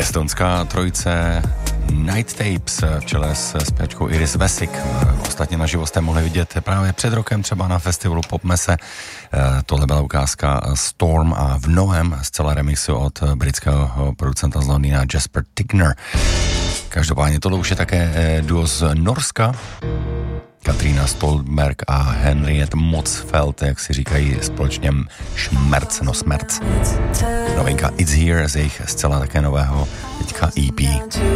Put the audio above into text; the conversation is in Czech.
Estonská trojice Night Tapes v čele s zpěvačkou Iris Vesik. Ostatně naživo jste mohli vidět právě před rokem třeba na festivalu Popmese. Tohle byla ukázka Storm a v novém zcela remixu od britského producenta z Londýna Jesper Tigner. Každopádně tohle už je také duo z Norska. Katrina Stolberg a Henriette Motzfeldt, jak si říkají společně Schmerz. Novinka It's Here z jejich zcela také nového teďka EP.